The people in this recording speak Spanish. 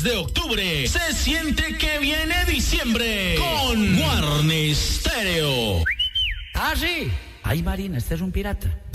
mes de octubre se siente que viene diciembre con Warner Stereo. Ah, sí. Ay, Marina, este es un pirata.